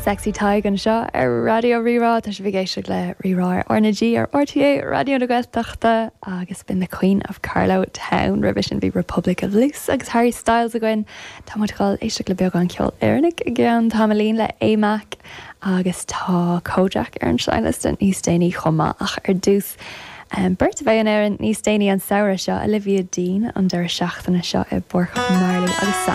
Sexy Tiger an seo ar radio rirá tá sé bhgéiste le rirá ornagí ar RTA radio na gweilteachta agus bin the Queen of Carlow Town revision bhí Republic of Loose agus Harry Styles a gin tá muáil éiste le beag an ceol airnig i gceann Tamalín le AMAC agus tá Kojak ar an stylist an níos déanaí chuma ach ar dús Bert bheith an éan níos déanaí an saoire seo Olivia Dean an deir seachtainna seo i Borcha Marley agus